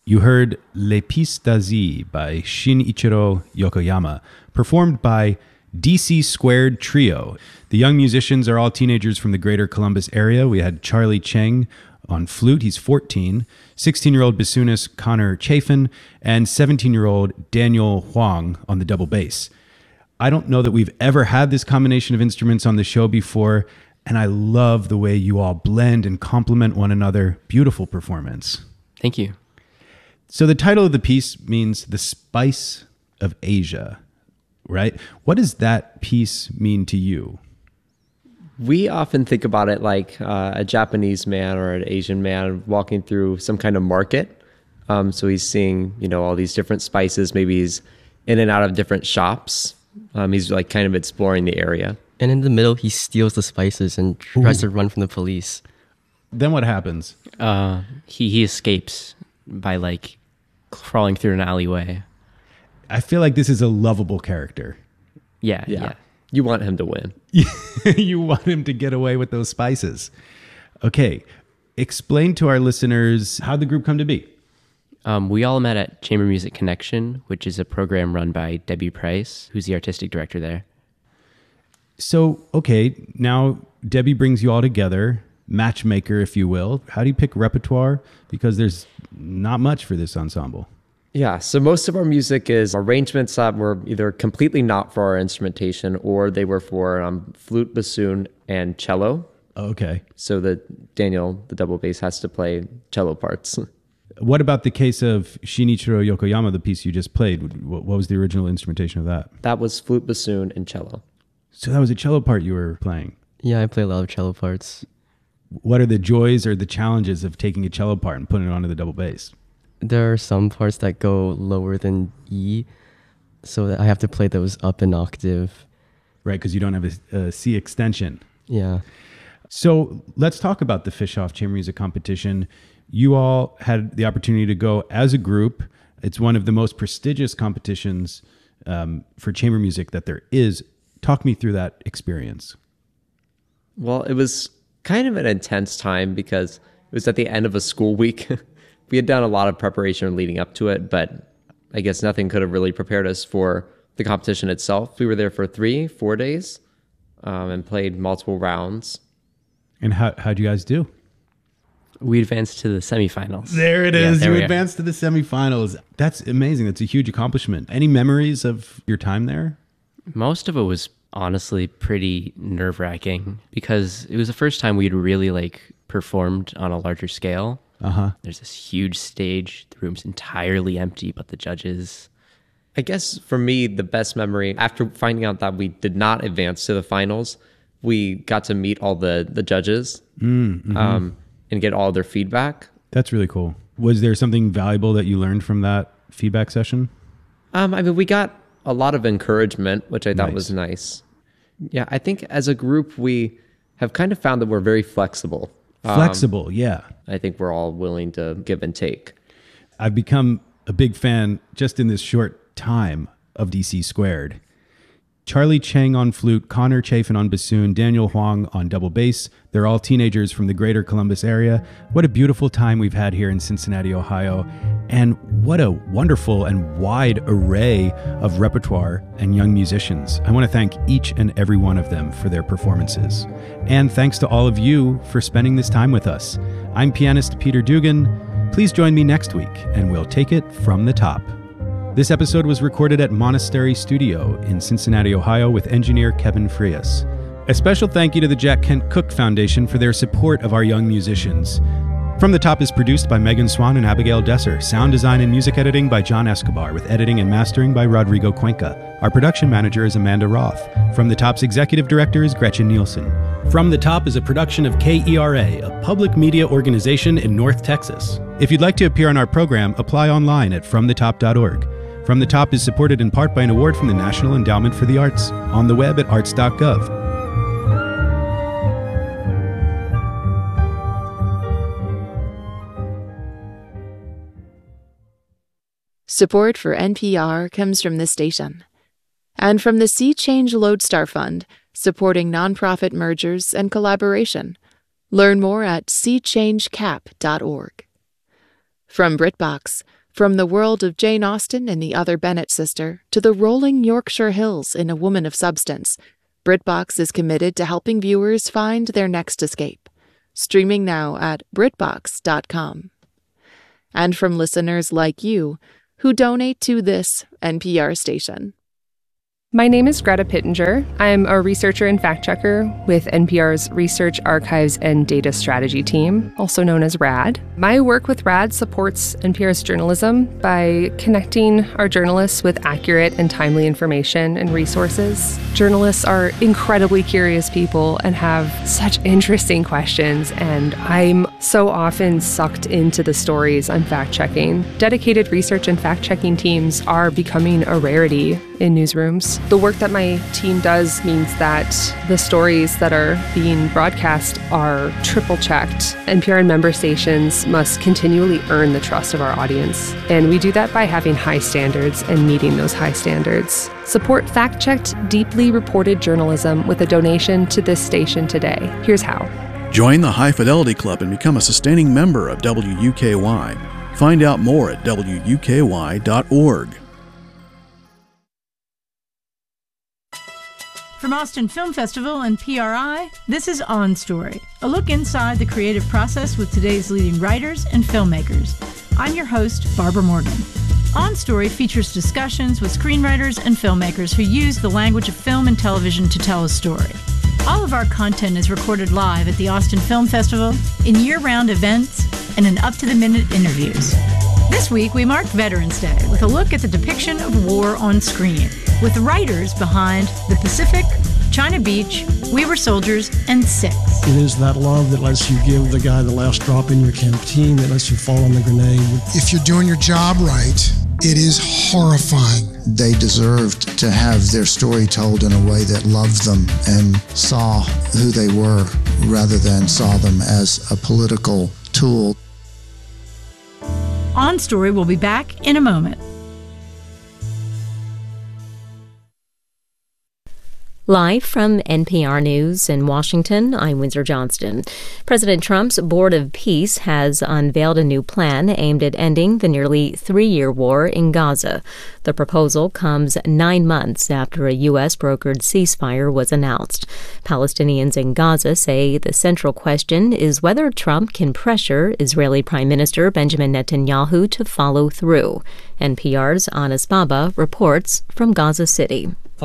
You heard L'Epistasie by Shinichiro Yokoyama, performed by DC Squared Trio. The young musicians are all teenagers from the greater Columbus area. We had Charlie Cheng on flute, he's 14, 16-year-old bassoonist Connor Chafin, and 17-year-old Daniel Huang on the double bass. I don't know that we've ever had this combination of instruments on the show before, and I love the way you all blend and complement one another. Beautiful performance. Thank you. So the title of the piece means the spice of Asia, right? What does that piece mean to you? We often think about it like a Japanese man or an Asian man walking through some kind of market. So he's seeing, all these different spices. Maybe he's in and out of different shops. He's like kind of exploring the area. And in the middle, he steals the spices and tries to run from the police. Then what happens? He escapes by like crawling through an alleyway. I feel like this is a lovable character. Yeah. You want him to win. You want him to get away with those spices. Okay. Explain to our listeners how the group come to be. We all met at Chamber Music Connection, which is a program run by Debbie Price, who's the artistic director there. So, okay, now Debbie brings you all together, matchmaker, if you will. How do you pick repertoire? Because there's not much for this ensemble. Yeah, so most of our music is arrangements that were either completely not for our instrumentation or they were for flute, bassoon, and cello. Okay. So that Daniel, the double bass, has to play cello parts. What about the case of Shinichiro Yokoyama, the piece you just played? What was the original instrumentation of that? That was flute, bassoon, and cello. So that was a cello part you were playing? Yeah, I play a lot of cello parts. What are the joys or the challenges of taking a cello part and putting it onto the double bass? There are some parts that go lower than E, so that I have to play those up an octave. Right, because you don't have a C extension. Yeah. So let's talk about the Fischoff Chamber Music Competition. You all had the opportunity to go as a group. It's one of the most prestigious competitions for chamber music that there is. Talk me through that experience. Well, it was kind of an intense time because it was at the end of a school week. We had done a lot of preparation leading up to it, but I guess nothing could have really prepared us for the competition itself. We were there for 3-4 days and played multiple rounds. And how'd you guys do? We advanced to the semifinals. There it is. Yeah, you advanced to the semifinals. That's amazing. That's a huge accomplishment. Any memories of your time there? Most of it was honestly pretty nerve-wracking because it was the first time we'd really performed on a larger scale. There's this huge stage. The room's entirely empty, but the judges. I guess for me, the best memory, after finding out that we did not advance to the finals, we got to meet all the judges and get all their feedback. That's really cool. Was there something valuable that you learned from that feedback session? We got a lot of encouragement, which I thought was nice. Yeah, I think as a group, we have kind of found that we're very flexible. Flexible, yeah. I think we're all willing to give and take. I've become a big fan just in this short time of DC Squared. Charlie Cheng on flute, Connor Chafin on bassoon, Daniel Huang on double bass. They're all teenagers from the greater Columbus area. What a beautiful time we've had here in Cincinnati, Ohio. And what a wonderful and wide array of repertoire and young musicians. I want to thank each and every one of them for their performances. And thanks to all of you for spending this time with us. I'm pianist Peter Dugan. Please join me next week, and we'll take it from the top. This episode was recorded at Monastery Studio in Cincinnati, Ohio, with engineer Kevin Frias. A special thank you to the Jack Kent Cooke Foundation for their support of our young musicians. From the Top is produced by Megan Swan and Abigail Desser. Sound design and music editing by John Escobar, with editing and mastering by Rodrigo Cuenca. Our production manager is Amanda Roth. From the Top's executive director is Gretchen Nielsen. From the Top is a production of KERA, a public media organization in North Texas. If you'd like to appear on our program, apply online at fromthetop.org. From the Top is supported in part by an award from the National Endowment for the Arts, on the web at arts.gov. Support for NPR comes from this station and from the Sea Change Lodestar Fund, supporting nonprofit mergers and collaboration. Learn more at seachangecap.org. From BritBox, from the world of Jane Austen and the Other Bennet sister to the rolling Yorkshire hills in A Woman of Substance, BritBox is committed to helping viewers find their next escape. Streaming now at BritBox.com. And from listeners like you who donate to this NPR station. My name is Greta Pittenger. I'm a researcher and fact-checker with NPR's Research, Archives, and Data Strategy team, also known as RAD. My work with RAD supports NPR's journalism by connecting our journalists with accurate and timely information and resources. Journalists are incredibly curious people and have such interesting questions, and I'm so often sucked into the stories I'm fact-checking. Dedicated research and fact-checking teams are becoming a rarity in newsrooms. The work that my team does means that the stories that are being broadcast are triple-checked. NPR and member stations must continually earn the trust of our audience, and we do that by having high standards and meeting those high standards. Support fact-checked, deeply reported journalism with a donation to this station today. Here's how. Join the High Fidelity Club and become a sustaining member of WUKY. Find out more at WUKY.org. From Austin Film Festival and PRI, this is On Story, a look inside the creative process with today's leading writers and filmmakers. I'm your host, Barbara Morgan. On Story features discussions with screenwriters and filmmakers who use the language of film and television to tell a story. All of our content is recorded live at the Austin Film Festival, in year-round events, and in up-to-the-minute interviews. This week, we marked Veterans Day with a look at the depiction of war on screen, with writers behind The Pacific, China Beach, We Were Soldiers, and Six. It is that love that lets you give the guy the last drop in your canteen, that lets you fall on the grenade. If you're doing your job right, it is horrifying. They deserved to have their story told in a way that loved them and saw who they were rather than saw them as a political tool. On Story will be back in a moment. Live from NPR News in Washington, I'm Windsor Johnston. President Trump's Board of Peace has unveiled a new plan aimed at ending the nearly 3-year war in Gaza. The proposal comes 9 months after a U.S.-brokered ceasefire was announced. Palestinians in Gaza say the central question is whether Trump can pressure Israeli Prime Minister Benjamin Netanyahu to follow through. NPR's Anas Baba reports from Gaza City.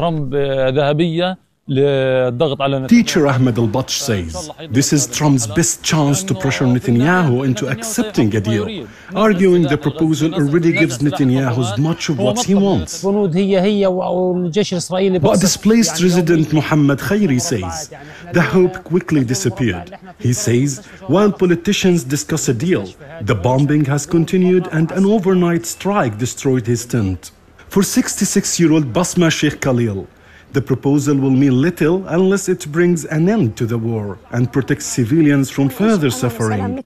Teacher Ahmed al-Batsh says, this is Trump's best chance to pressure Netanyahu into accepting a deal, arguing the proposal already gives Netanyahu much of what he wants. But displaced resident Mohammed Khairi says, the hope quickly disappeared. He says, while politicians discuss a deal, the bombing has continued and an overnight strike destroyed his tent. For 66-year-old Basma Sheikh Khalil, the proposal will mean little unless it brings an end to the war and protects civilians from further suffering.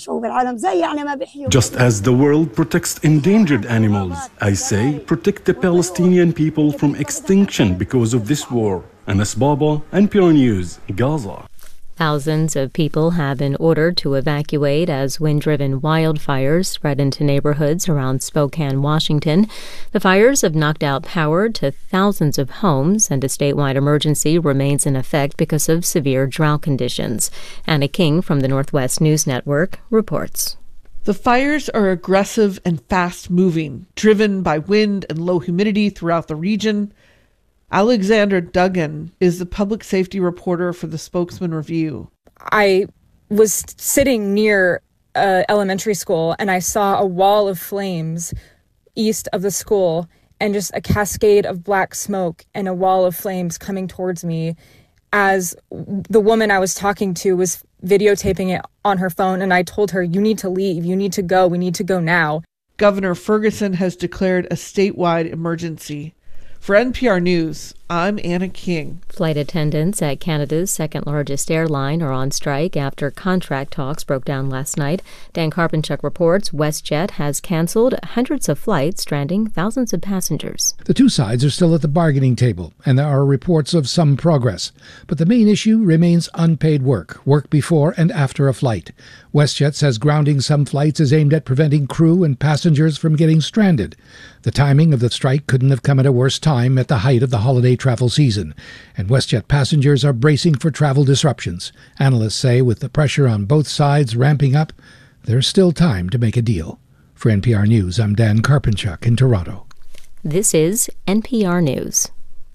Just as the world protects endangered animals, I say protect the Palestinian people from extinction because of this war. Anas Baba, NPR News, Gaza. Thousands of people have been ordered to evacuate as wind-driven wildfires spread into neighborhoods around Spokane, Washington. The fires have knocked out power to thousands of homes, and a statewide emergency remains in effect because of severe drought conditions. Anna King from the Northwest News Network reports. The fires are aggressive and fast-moving, driven by wind and low humidity throughout the region. Alexandra Duggan is the public safety reporter for the Spokesman Review. I was sitting near elementary school and I saw a wall of flames east of the school and just a cascade of black smoke and a wall of flames coming towards me as the woman I was talking to was videotaping it on her phone, and I told her, you need to leave, you need to go, we need to go now. Governor Ferguson has declared a statewide emergency. For NPR News, I'm Anna King. Flight attendants at Canada's second-largest airline are on strike after contract talks broke down last night. Dan Karpenchuk reports WestJet has canceled hundreds of flights, stranding thousands of passengers. The two sides are still at the bargaining table, and there are reports of some progress. But the main issue remains unpaid work before and after a flight. WestJet says grounding some flights is aimed at preventing crew and passengers from getting stranded. The timing of the strike couldn't have come at a worse time at the height of the holiday travel season, and WestJet passengers are bracing for travel disruptions. Analysts say with the pressure on both sides ramping up, there's still time to make a deal. For NPR News, I'm Dan Karpenchuk in Toronto. This is NPR News.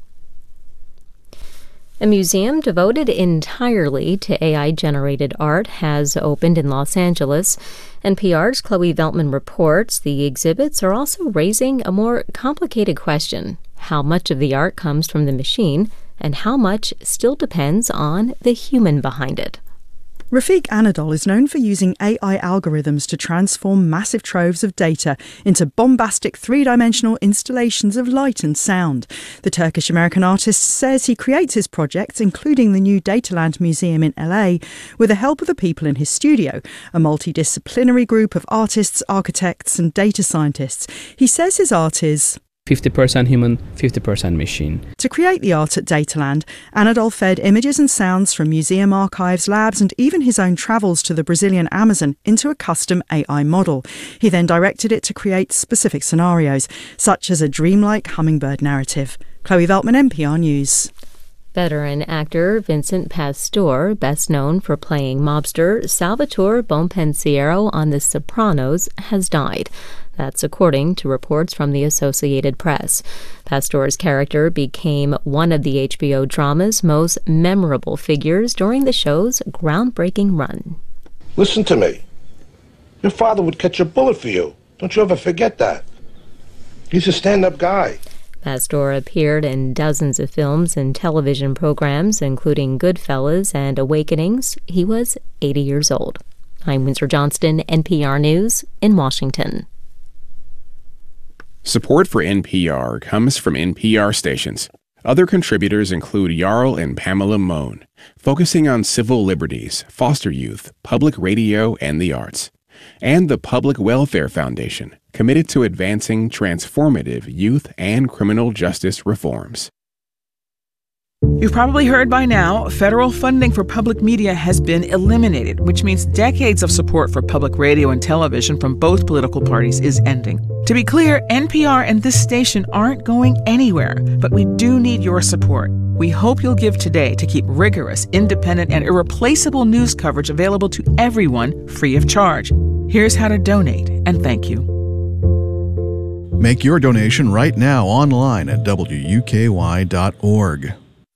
A museum devoted entirely to AI-generated art has opened in Los Angeles. NPR's Chloe Veltman reports the exhibits are also raising a more complicated question: how much of the art comes from the machine and how much still depends on the human behind it. Rafiq Anadol is known for using AI algorithms to transform massive troves of data into bombastic three-dimensional installations of light and sound. The Turkish-American artist says he creates his projects, including the new Dataland Museum in LA, with the help of the people in his studio, a multidisciplinary group of artists, architects and data scientists. He says his art is 50% human, 50% machine. To create the art at Dataland, Anadol fed images and sounds from museum archives, labs and even his own travels to the Brazilian Amazon into a custom AI model. He then directed it to create specific scenarios, such as a dreamlike hummingbird narrative. Chloe Veltman, NPR News. Veteran actor Vincent Pastore, best known for playing mobster Salvatore Bonpensiero on The Sopranos, has died. That's according to reports from the Associated Press. Pastore's character became one of the HBO drama's most memorable figures during the show's groundbreaking run. Listen to me. Your father would catch a bullet for you. Don't you ever forget that. He's a stand-up guy. Pastore appeared in dozens of films and television programs, including Goodfellas and Awakenings. He was 80 years old. I'm Windsor Johnston, NPR News in Washington. Support for NPR comes from NPR stations. Other contributors include Jarl and Pamela Mohn, focusing on civil liberties, foster youth, public radio, and the arts. And the Public Welfare Foundation, committed to advancing transformative youth and criminal justice reforms. You've probably heard by now, federal funding for public media has been eliminated, which means decades of support for public radio and television from both political parties is ending. To be clear, NPR and this station aren't going anywhere, but we do need your support. We hope you'll give today to keep rigorous, independent, and irreplaceable news coverage available to everyone free of charge. Here's how to donate, and thank you. Make your donation right now online at WUKY.org.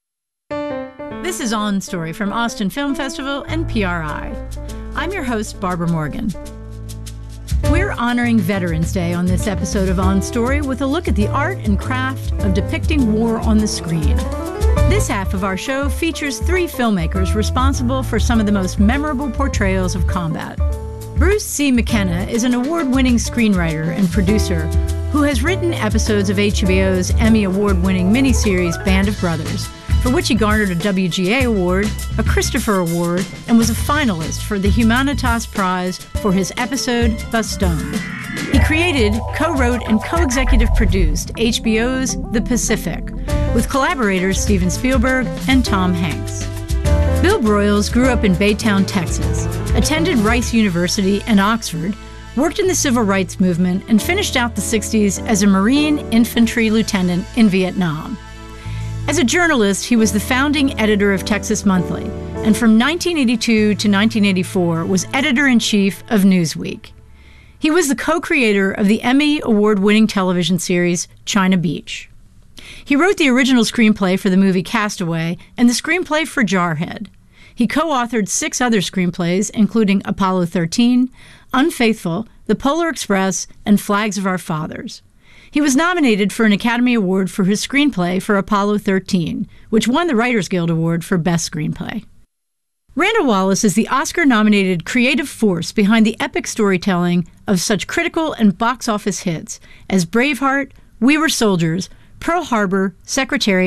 This is On Story from Austin Film Festival and PRI. I'm your host, Barbara Morgan. We're honoring Veterans Day on this episode of On Story with a look at the art and craft of depicting war on the screen. This half of our show features 3 filmmakers responsible for some of the most memorable portrayals of combat. Bruce C. McKenna is an award-winning screenwriter and producer who has written episodes of HBO's Emmy Award-winning miniseries Band of Brothers, for which he garnered a WGA Award, a Christopher Award, and was a finalist for the Humanitas Prize for his episode Bastogne. He created, co-wrote, and co-executive produced HBO's The Pacific, with collaborators Steven Spielberg and Tom Hanks. Bill Broyles grew up in Baytown, Texas, attended Rice University and Oxford, worked in the civil rights movement, and finished out the 60s as a Marine infantry lieutenant in Vietnam. As a journalist, he was the founding editor of Texas Monthly, and from 1982 to 1984 was editor-in-chief of Newsweek. He was the co-creator of the Emmy Award-winning television series China Beach. He wrote the original screenplay for the movie Castaway and the screenplay for Jarhead. He co-authored 6 other screenplays, including Apollo 13, Unfaithful, The Polar Express, and Flags of Our Fathers. He was nominated for an Academy Award for his screenplay for Apollo 13, which won the Writers Guild Award for Best Screenplay. Randall Wallace is the Oscar-nominated creative force behind the epic storytelling of such critical and box office hits as Braveheart, We Were Soldiers, Pearl Harbor, Secretariat,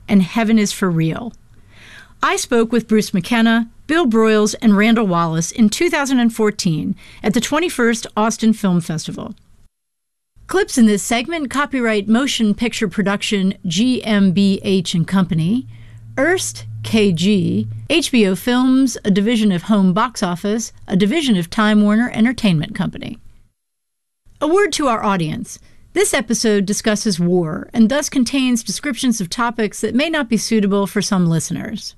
and Heaven is for Real. I spoke with Bruce McKenna, Bill Broyles, and Randall Wallace in 2014 at the 21st Austin Film Festival. Clips in this segment copyright Motion Picture Production GmbH & Company, Erst KG, HBO Films, a division of Home Box Office, a division of Time Warner Entertainment Company. A word to our audience. This episode discusses war and thus contains descriptions of topics that may not be suitable for some listeners.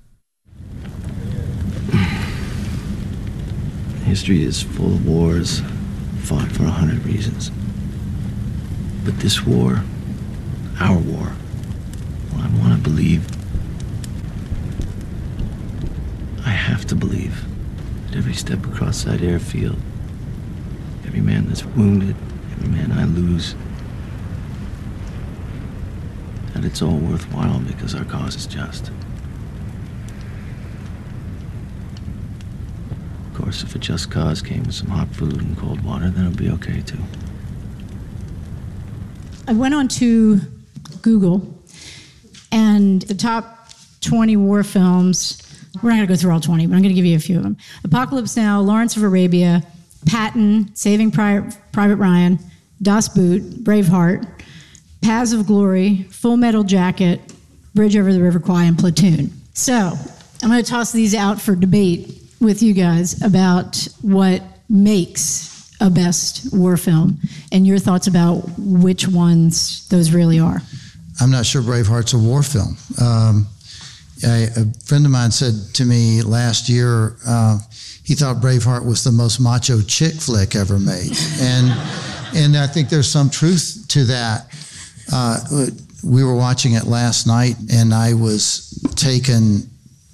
History is full of wars fought for 100 reasons. But this war, our war, well, I want to believe, I have to believe that every step across that airfield, every man that's wounded, every man I lose, that it's all worthwhile because our cause is just. Of course, if a just cause came with some hot food and cold water, then it'll be okay too. I went on to Google, and the top 20 war films, we're not going to go through all 20, but I'm going to give you a few of them. Apocalypse Now, Lawrence of Arabia, Patton, Saving Private Ryan, Das Boot, Braveheart, Paths of Glory, Full Metal Jacket, Bridge Over the River Kwai, and Platoon. So I'm going to toss these out for debate with you guys about what makes a best war film and your thoughts about which ones those really are. I'm not sure Braveheart's a war film. A friend of mine said to me last year he thought Braveheart was the most macho chick flick ever made. And I think there's some truth to that. We were watching it last night, and I was taken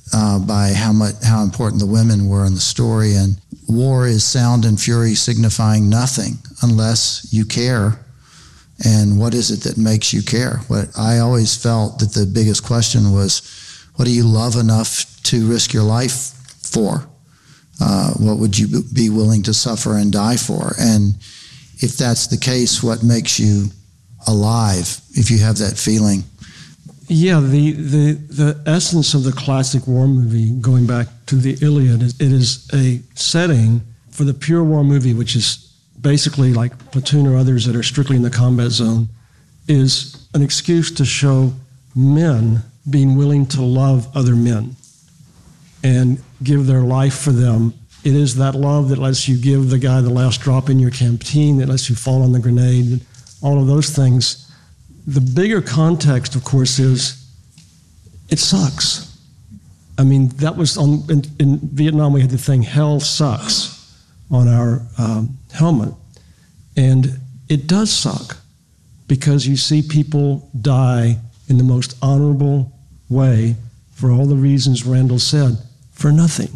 by how important the women were in the story. And war is sound and fury signifying nothing unless you care. And what is it that makes you care? What I always felt that the biggest question was, what do you love enough to risk your life for? What would you be willing to suffer and die for? And if that's the case, what makes you alive, if you have that feeling? Yeah, the essence of the classic war movie, going back to the Iliad, it is a setting for the pure war movie, which is basically like Platoon or others that are strictly in the combat zone, is an excuse to show men being willing to love other men and give their life for them. It is that love that lets you give the guy the last drop in your canteen, that lets you fall on the grenade, all of those things. The bigger context, of course, is it sucks. I mean, that was in Vietnam, we had the thing, hell sucks, on our helmet. And it does suck because you see people die in the most honorable way for all the reasons Randall said, for nothing.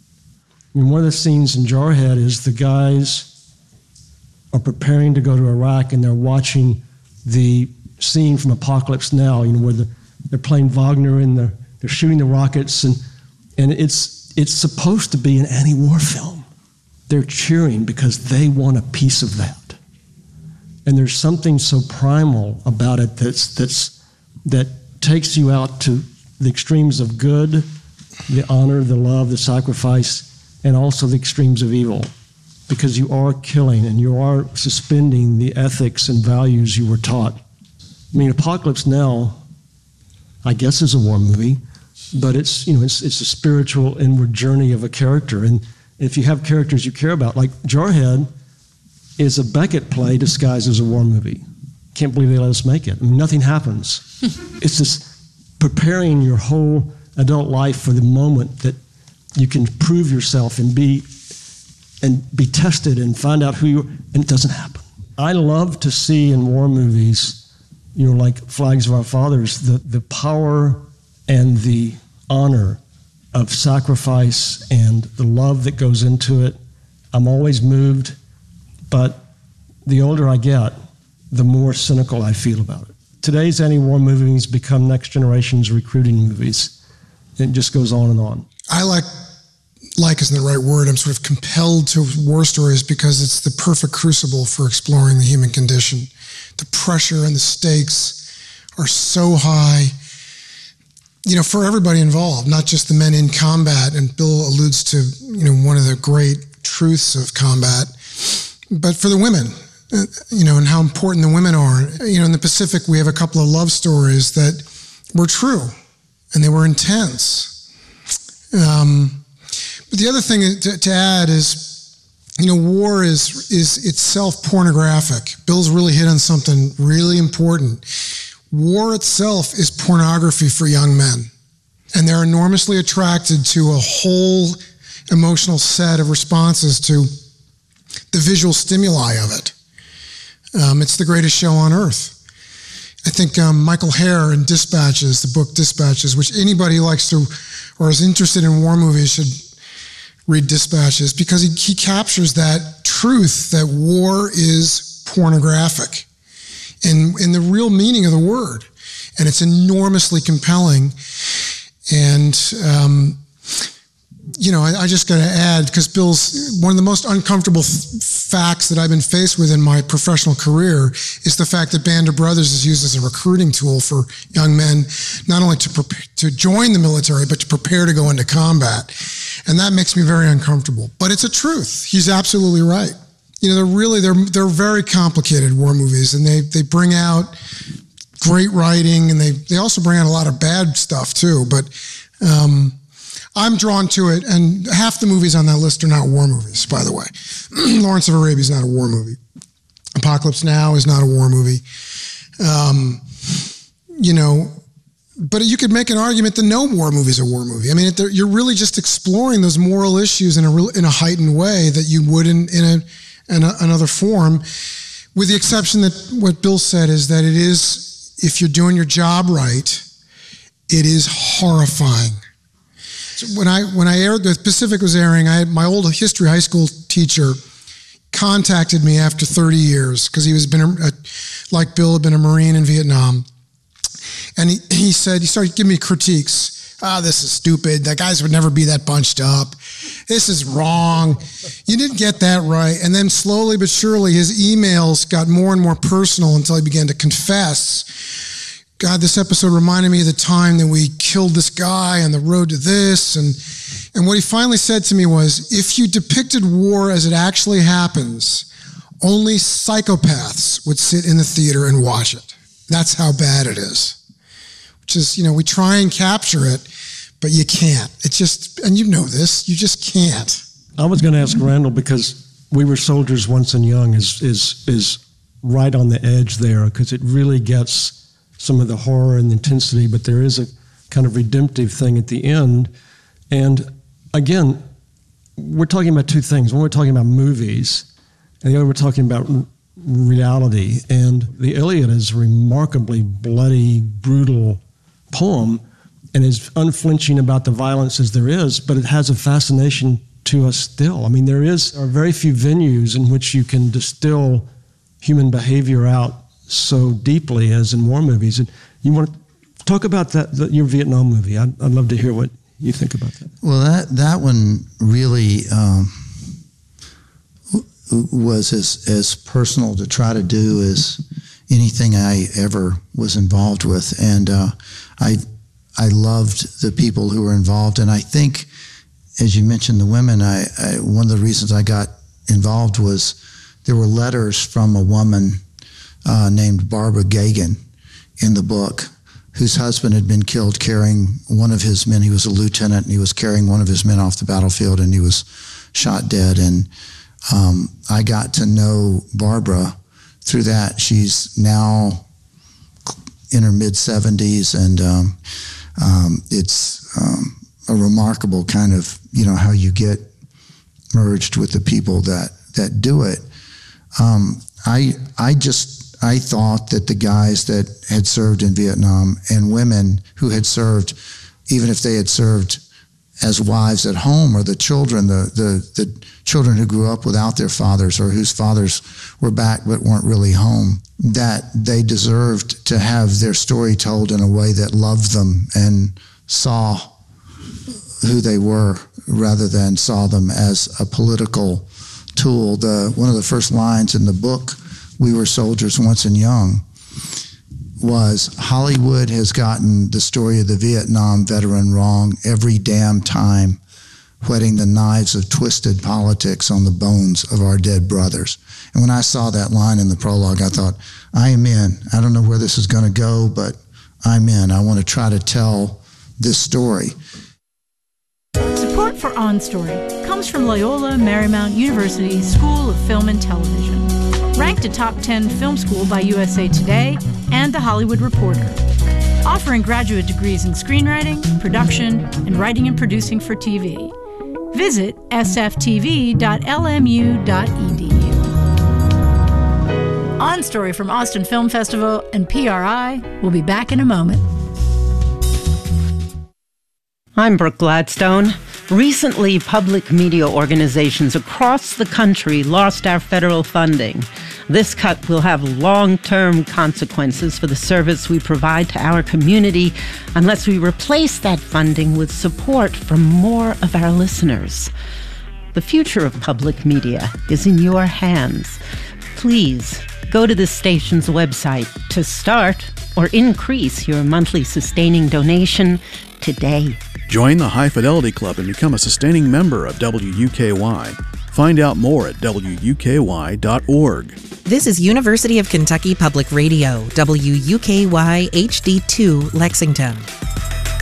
I mean, one of the scenes in Jarhead is the guys are preparing to go to Iraq and they're watching the scene from Apocalypse Now, where they're playing Wagner and they're shooting the rockets, and it's supposed to be an anti-war film. They're cheering because they want a piece of that, and there's something so primal about it that takes you out to the extremes of good, the honor, the love, the sacrifice, and also the extremes of evil, because you are killing and you are suspending the ethics and values you were taught. I mean, Apocalypse Now, I guess, is a war movie, but it's a spiritual inward journey of a character. And if you have characters you care about, like Jarhead is a Beckett play disguised as a war movie. Can't believe they let us make it. I mean, nothing happens. It's just preparing your whole adult life for the moment that you can prove yourself and be tested and find out who you are, and it doesn't happen. I love to see in war movies, like Flags of Our Fathers, the power and the honor of sacrifice and the love that goes into it. I'm always moved, but the older I get, the more cynical I feel about it. Today's anti-war movies become next generation's recruiting movies. It just goes on and on. I like isn't the right word. I'm sort of compelled to war stories because it's the perfect crucible for exploring the human condition. The pressure and the stakes are so high. for everybody involved, not just the men in combat. And Bill alludes to, one of the great truths of combat, but for the women, and how important the women are. In the Pacific, we have a couple of love stories that were true and they were intense. But the other thing to add is, war is itself pornographic. Bill's really hit on something really important. War itself is pornography for young men, and they're enormously attracted to a whole emotional set of responses to the visual stimuli of it. It's the greatest show on earth. I think Michael Hare in Dispatches, the book Dispatches, which anybody who likes to or is interested in war movies should read Dispatches, because he captures that truth that war is pornographic in the real meaning of the word. And it's enormously compelling. And, I just got to add, because Bill's one of the most uncomfortable facts that I've been faced with in my professional career is the fact that Band of Brothers is used as a recruiting tool for young men, not only to join the military, but to prepare to go into combat. And that makes me very uncomfortable. But it's a truth. He's absolutely right. They're very complicated war movies, and they bring out great writing, and they also bring out a lot of bad stuff too. But I'm drawn to it, and half the movies on that list are not war movies, by the way. Lawrence of Arabia is not a war movie. Apocalypse Now is not a war movie. But you could make an argument that no war movie is a war movie. I mean, you're really just exploring those moral issues in a heightened way that you would in another form, with the exception that what Bill said is that it is, if you're doing your job right, it is horrifying. So when I aired, the Pacific was airing, my old history high school teacher contacted me after 30 years, because like Bill, had been a Marine in Vietnam. And he started giving me critiques. This is stupid. The guys would never be that bunched up. This is wrong. You didn't get that right. And then slowly but surely, his emails got more and more personal until he began to confess. God, this episode reminded me of the time that we killed this guy on the road to this. And what he finally said to me was, if you depicted war as it actually happens, only psychopaths would sit in the theater and watch it. That's how bad it is. Which is, we try and capture it, but you can't. It's just, and you know this, you just can't. I was going to ask Randall, because We Were Soldiers Once and Young is right on the edge there, because it really gets some of the horror and the intensity, but there is a kind of redemptive thing at the end. And again, we're talking about two things. One, we're talking about movies, and the other, we're talking about reality. And the Iliad is a remarkably bloody, brutal poem, and as unflinching about the violence as there is, but it has a fascination to us still. I mean, there are very few venues in which you can distill human behavior out so deeply as in war movies. And you want to talk about your Vietnam movie? I'd love to hear what you think about that. Well, that one really was as personal to try to do as anything I ever was involved with, and I loved the people who were involved. And I think, as you mentioned, the women, one of the reasons I got involved was there were letters from a woman named Barbara Gagan in the book, whose husband had been killed carrying one of his men. He was a lieutenant, and he was carrying one of his men off the battlefield, and he was shot dead. And I got to know Barbara through that. She's now in her mid-70s, and it's a remarkable kind of, how you get merged with the people that do it. I thought that the guys that had served in Vietnam, and women who had served, even if they had served as wives at home, or the children, the children who grew up without their fathers, or whose fathers were back but weren't really home, that they deserved to have their story told in a way that loved them and saw who they were, rather than saw them as a political tool. One of the first lines in the book, We Were Soldiers Once and Young, was Hollywood has gotten the story of the Vietnam veteran wrong every damn time, whetting the knives of twisted politics on the bones of our dead brothers. And when I saw that line in the prologue, I thought, I am in. I don't know where this is going to go, but I'm in. I want to try to tell this story. Support for On Story comes from Loyola Marymount University School of Film and Television, ranked a top 10 film school by USA Today and The Hollywood Reporter, offering graduate degrees in screenwriting, production, and writing and producing for TV. Visit sftv.lmu.edu. On Story from Austin Film Festival and PRI will be back in a moment. I'm Brooke Gladstone. Recently, public media organizations across the country lost our federal funding. This cut will have long-term consequences for the service we provide to our community unless we replace that funding with support from more of our listeners. The future of public media is in your hands. Please go to the station's website to start or increase your monthly sustaining donation today. Join the High Fidelity Club and become a sustaining member of WUKY. Find out more at WUKY.org. This is University of Kentucky Public Radio, WUKY HD2 Lexington.